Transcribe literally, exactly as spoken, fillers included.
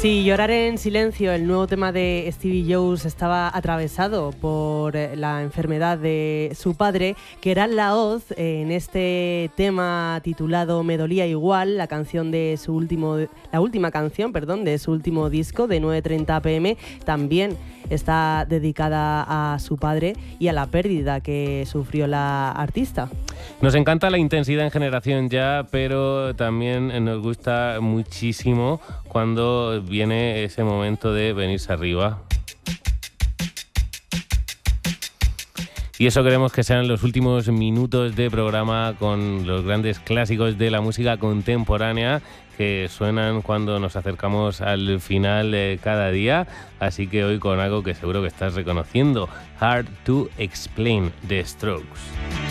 Sí, Llorar en silencio, el nuevo tema de Stevie Jones, estaba atravesado por la enfermedad de su padre, que era la hoz en este tema titulado Me dolía igual, la canción de su último, la última canción, perdón, de su último disco de nueve treinta pe eme, también está dedicada a su padre y a la pérdida que sufrió la artista. Nos encanta la intensidad en Generación Ya, pero también nos gusta muchísimo cuando viene ese momento de venirse arriba. Y eso queremos que sean los últimos minutos de programa con los grandes clásicos de la música contemporánea que suenan cuando nos acercamos al final de cada día. Así que hoy con algo que seguro que estás reconociendo, Hard to Explain, The Strokes.